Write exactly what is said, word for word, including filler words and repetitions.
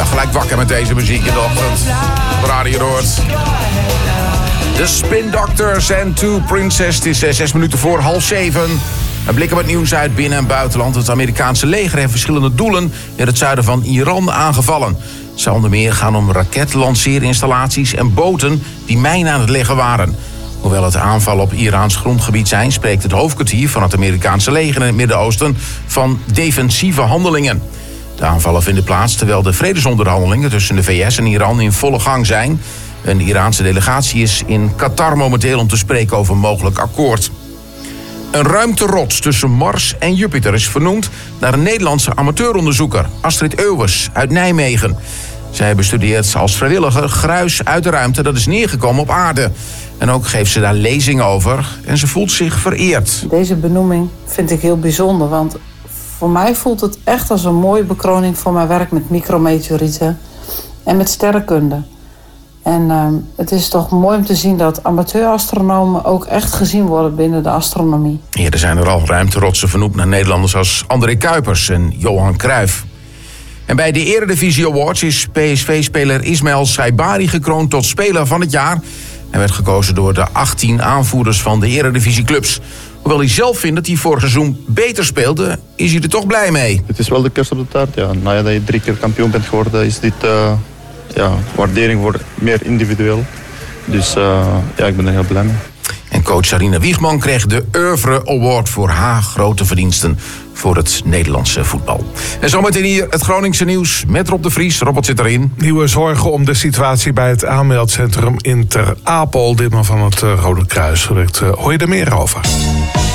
wel gelijk wakker met deze muziek in de ochtend. Op Radio Noord. De Spin Doctors en Two Princess. Het is uh, zes minuten voor half zeven. Een blik op het nieuws uit binnen- en buitenland. Het Amerikaanse leger heeft verschillende doelen in het zuiden van Iran aangevallen. Het zou onder meer gaan om raketlanceerinstallaties en boten die mijnen aan het leggen waren. Hoewel het aanvallen op Iraans grondgebied zijn, spreekt het hoofdkwartier van het Amerikaanse leger in het Midden-Oosten van defensieve handelingen. De aanvallen vinden plaats terwijl de vredesonderhandelingen tussen de V S en Iran in volle gang zijn. Een Iraanse delegatie is in Qatar momenteel om te spreken over een mogelijk akkoord. Een ruimterots tussen Mars en Jupiter is vernoemd naar een Nederlandse amateuronderzoeker, Astrid Euwers uit Nijmegen. Zij bestudeert als vrijwilliger gruis uit de ruimte dat is neergekomen op aarde. En ook geeft ze daar lezingen over en ze voelt zich vereerd. Deze benoeming vind ik heel bijzonder, want voor mij voelt het echt als een mooie bekroning voor mijn werk met micrometeorieten en met sterrenkunde. En uh, het is toch mooi om te zien dat amateurastronomen ook echt gezien worden binnen de astronomie. Eerder zijn er al ruimterotsen vernoemd naar Nederlanders als André Kuipers en Johan Cruijff. En bij de Eredivisie Awards is P S V-speler Ismaël Saibari gekroond tot speler van het jaar. Hij werd gekozen door de achttien aanvoerders van de Eredivisieclubs. Hoewel hij zelf vindt dat hij vorig seizoen beter speelde, is hij er toch blij mee. Het is wel de kerst op de taart, ja. Nadat je drie keer kampioen bent geworden, is dit uh, ja, waardering voor meer individueel. Dus uh, ja, ik ben er heel blij mee. En coach Sarina Wiegman kreeg de Oeuvre Award voor haar grote verdiensten voor het Nederlandse voetbal. En zometeen hier het Groningse nieuws met Rob de Vries. Robert zit erin. Nieuwe zorgen om de situatie bij het aanmeldcentrum in Ter Apel. Ditmaal van het Rode Kruis. Direct uh, hoor je er meer over.